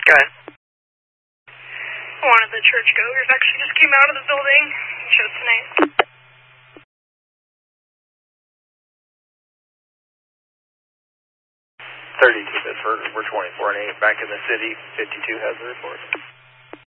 Go ahead. One of the churchgoers actually just came out of the building. Shows tonight. 32 Bedford, we're 24 and 8, back in the city, 52 has a report.